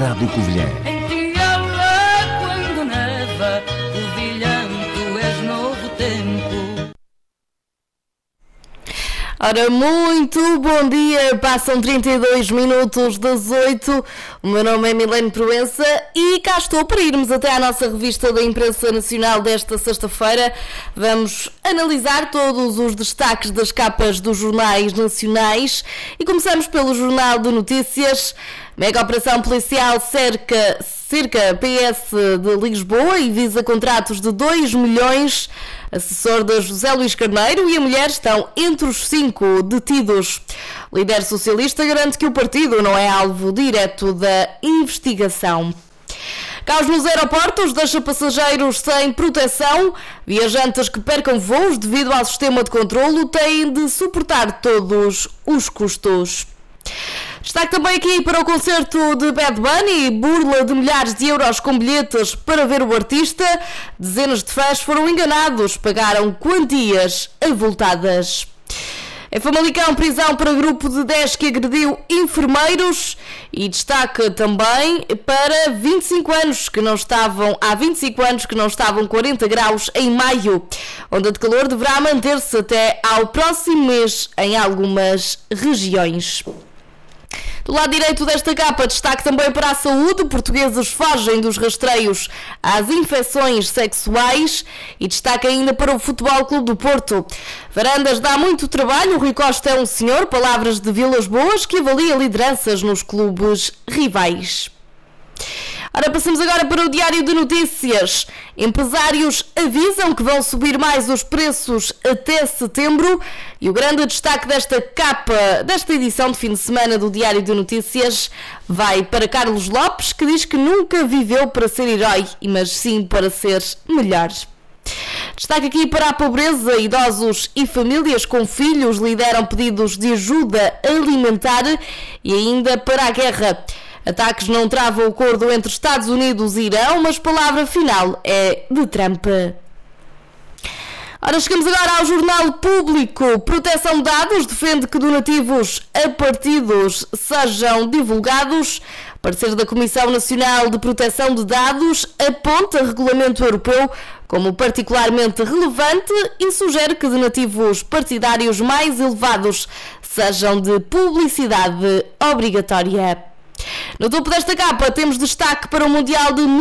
Rádio Covilhã. Em Crioula, quando neva, Covilhã, tu és novo tempo. Ora, muito bom dia, passam 32 minutos das 8, o meu nome é Milene Proença e cá estou para irmos até à nossa revista da Imprensa Nacional desta sexta-feira. Vamos analisar todos os destaques das capas dos jornais nacionais e começamos pelo Jornal de Notícias. Mega operação policial cerca PS de Lisboa e visa contratos de 2 milhões. Assessor de José Luís Carneiro e a mulher estão entre os 5 detidos. O líder socialista garante que o partido não é alvo direto da investigação. Caos nos aeroportos deixa passageiros sem proteção. Viajantes que percam voos devido ao sistema de controlo têm de suportar todos os custos. Destaque também aqui para o concerto de Bad Bunny, burla de milhares de euros com bilhetes para ver o artista. Dezenas de fãs foram enganados, pagaram quantias avultadas. Em Famalicão, prisão para grupo de 10 que agrediu enfermeiros. E destaque também para há 25 anos que não estavam 40 graus em maio. Onda de calor deverá manter-se até ao próximo mês em algumas regiões. Do lado direito desta capa, destaque também para a saúde. Portugueses fogem dos rastreios às infecções sexuais. E destaque ainda para o Futebol Clube do Porto. Varandas dá muito trabalho, o Rui Costa é um senhor. Palavras de Vilas Boas que avalia lideranças nos clubes rivais. Ora, passamos agora para o Diário de Notícias. Empresários avisam que vão subir mais os preços até setembro. E o grande destaque desta capa, desta edição de fim de semana do Diário de Notícias, vai para Carlos Lopes, que diz que nunca viveu para ser herói, mas sim para ser melhor. Destaque aqui para a pobreza. Idosos e famílias com filhos lideram pedidos de ajuda alimentar. E ainda para a guerra. Ataques não travam o acordo entre Estados Unidos e Irão, mas palavra final é de Trump. Ora, chegamos agora ao Jornal Público. Proteção de dados defende que donativos a partidos sejam divulgados. Parecer da Comissão Nacional de Proteção de Dados aponta regulamento europeu como particularmente relevante e sugere que donativos partidários mais elevados sejam de publicidade obrigatória. No topo desta capa temos destaque para o Mundial de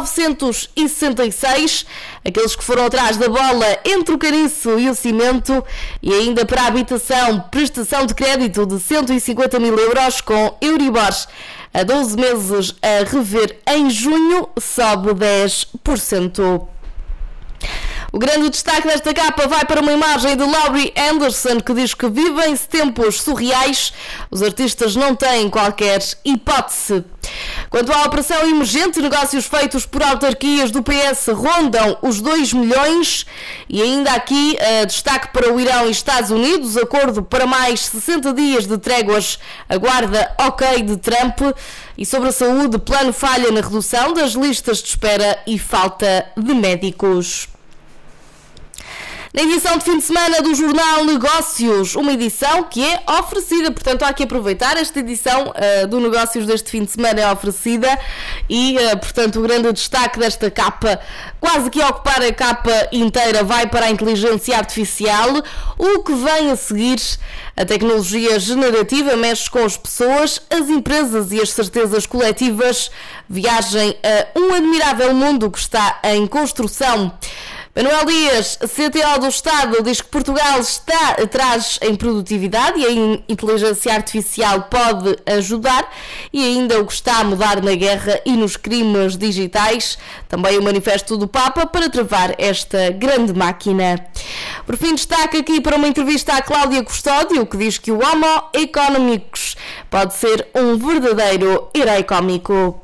1966, aqueles que foram atrás da bola entre o caniço e o cimento, e ainda para a habitação, prestação de crédito de 150 mil euros com Euribor a 12 meses a rever em junho, sobe 10%. O grande destaque desta capa vai para uma imagem de Laurie Anderson que diz que vivem-se tempos surreais, os artistas não têm qualquer hipótese. Quanto à operação emergente, negócios feitos por autarquias do PS rondam os 2 milhões e ainda aqui destaque para o Irão e Estados Unidos, acordo para mais 60 dias de tréguas, aguarda ok de Trump. E sobre a saúde, plano falha na redução das listas de espera e falta de médicos. Na edição de fim de semana do Jornal Negócios, uma edição que é oferecida, portanto há que aproveitar, esta edição do Negócios deste fim de semana é oferecida e, portanto, o grande destaque desta capa, quase que a ocupar a capa inteira, vai para a inteligência artificial. O que vem a seguir, a tecnologia generativa mexe com as pessoas, as empresas e as certezas coletivas, viagem a um admirável mundo que está em construção. Manuel Dias, CTO do Estado, diz que Portugal está atrás em produtividade e a inteligência artificial pode ajudar, e ainda o que está a mudar na guerra e nos crimes digitais, também o manifesto do Papa para travar esta grande máquina. Por fim, destaque aqui para uma entrevista à Cláudia Custódio, que diz que o Homo economicus pode ser um verdadeiro herói cómico.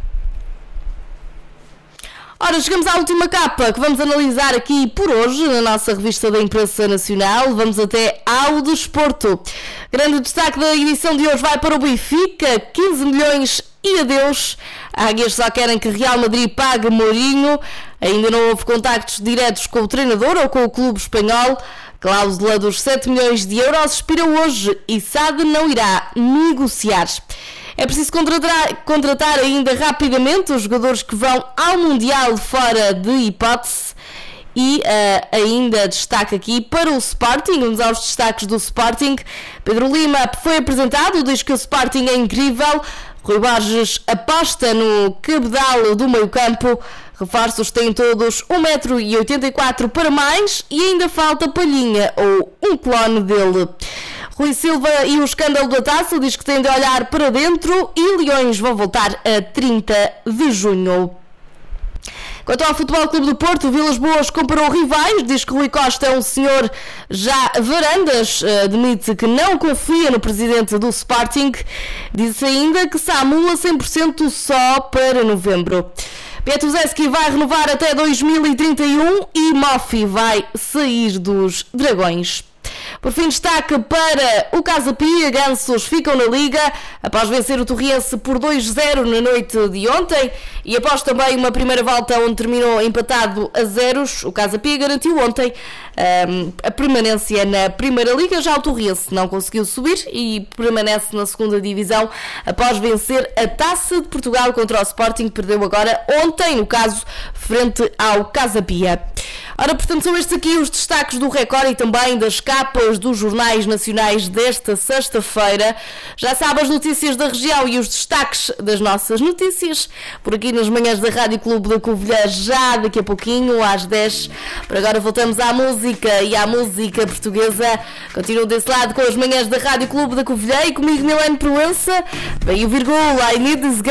Ora, chegamos à última capa que vamos analisar aqui por hoje na nossa revista da Imprensa Nacional. Vamos até ao desporto. Grande destaque da edição de hoje vai para o Benfica, 15 milhões e adeus. Águias só querem que Real Madrid pague Mourinho. Ainda não houve contactos diretos com o treinador ou com o clube espanhol. Cláusula dos 7 milhões de euros expira hoje e SAD não irá negociar. É preciso contratar ainda rapidamente os jogadores que vão ao Mundial fora de hipótese. E ainda destaque aqui para o Sporting, vamos aos destaques do Sporting. Pedro Lima foi apresentado, diz que o Sporting é incrível. Rui Borges aposta no cabedal do meio-campo. Reforços têm todos 1,84 m para mais e ainda falta Palhinha ou um clone dele. Rui Silva e o escândalo da taça diz que tem de olhar para dentro e Leões vão voltar a 30 de junho. Quanto ao Futebol Clube do Porto, Vilas Boas comparou rivais, diz que Rui Costa é um senhor já varandas, admite que não confia no presidente do Sporting, diz ainda que Samula 100% só para novembro. Piatuszewski vai renovar até 2031 e Moffi vai sair dos Dragões. Por fim, destaque para o Casa Pia. Gansos ficam na Liga após vencer o Torriense por 2-0 na noite de ontem e após também uma primeira volta onde terminou empatado a 0. O Casa Pia garantiu ontem a permanência na Primeira Liga. Já o Torriense não conseguiu subir e permanece na segunda divisão após vencer a Taça de Portugal contra o Sporting. Perdeu agora ontem, no caso, frente ao Casa Pia. Ora, portanto, são estes aqui os destaques do Record e também das capas dos jornais nacionais desta sexta-feira. Já sabe as notícias da região e os destaques das nossas notícias por aqui nas manhãs da Rádio Clube da Covilhã, já daqui a pouquinho, às 10. Por agora voltamos à música e à música portuguesa. Continuo desse lado com as manhãs da Rádio Clube da Covilhã e comigo Milene Proença. Vem o Virgul, I Need This Girl.